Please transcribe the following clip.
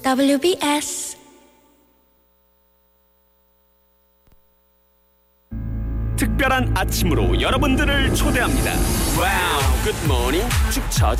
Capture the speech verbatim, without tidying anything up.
더블유비에스 특별한 아침으로 여러분들을 초대합니다. 와우, 굿모닝 축처